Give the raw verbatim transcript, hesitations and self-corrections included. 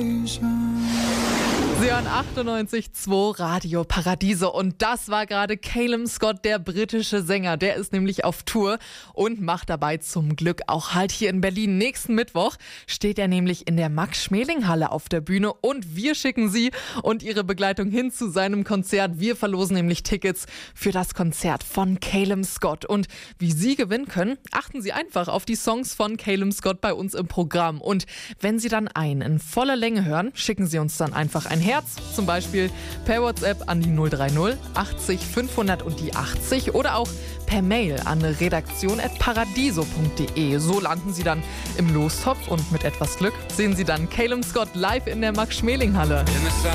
Sie hören achtundneunzig Komma zwei Radio Paradiso und das war gerade Calum Scott, der britische Sänger. Der ist nämlich auf Tour und macht dabei zum Glück auch Halt hier in Berlin. Nächsten Mittwoch steht er nämlich in der Max-Schmeling-Halle auf der Bühne und wir schicken Sie und Ihre Begleitung hin zu seinem Konzert. Wir verlosen nämlich Tickets für das Konzert von Calum Scott. Und wie Sie gewinnen können, achten Sie einfach auf die Songs von Calum Scott bei uns im Programm. Und wenn Sie dann einen in voller Länge hören, schicken Sie uns dann einfach ein Herz, zum Beispiel per WhatsApp an die null drei null achtzig fünfhundert und die achtzig oder auch per Mail an redaktion at paradiso punkt de. So landen Sie dann im Lostopf und mit etwas Glück sehen Sie dann Calum Scott live in der Max-Schmeling-Halle.